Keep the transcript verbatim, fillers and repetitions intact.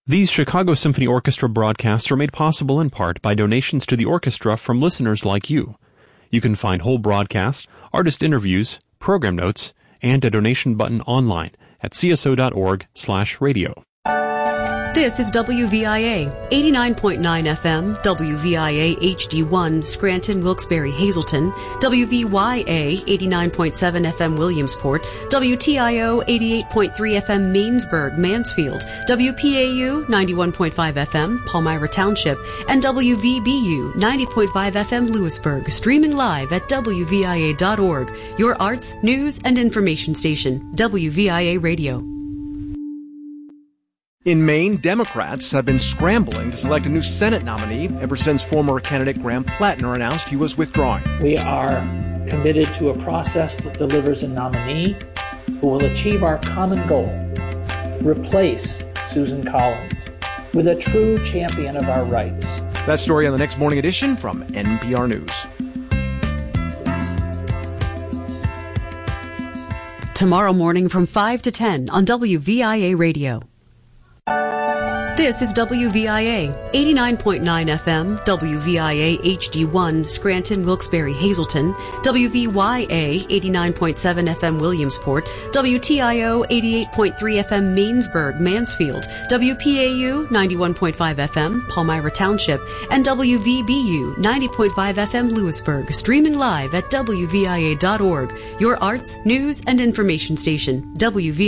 These Chicago Symphony Orchestra broadcasts are made possible in part by donations to the orchestra from listeners like you. You can find whole broadcasts, artist interviews, program notes, and a donation button online at c s o dot org slash radio. This is W V I A, eighty-nine point nine F M, W V I A H D one, Scranton, Wilkes-Barre, Hazleton, W V Y A, eighty-nine point seven F M, Williamsport, W T I O, eighty-eight point three F M, Mainsburg, Mansfield, W P A U, ninety-one point five F M, Palmyra Township, and W V B U, ninety point five F M, Lewisburg, streaming live at W V I A dot org, your arts, news, and information station, W V I A Radio. In Maine, Democrats have been scrambling to select a new Senate nominee ever since former candidate Graham Plattner announced he was withdrawing. We are committed to a process that delivers a nominee who will achieve our common goal, replace Susan Collins with a true champion of our rights. That story on the next morning edition from N P R News. Tomorrow morning from five to ten on W V I A Radio. This is W V I A, eighty-nine point nine F M, W V I A H D one, Scranton, Wilkes-Barre, Hazleton, W V Y A, eighty-nine point seven F M, Williamsport, W T I O, eighty-eight point three F M, Mainsburg, Mansfield, W P A U, ninety-one point five F M, Palmyra Township, and W V B U, ninety point five F M, Lewisburg, streaming live at W V I A dot org, your arts, news, and information station, W V I A.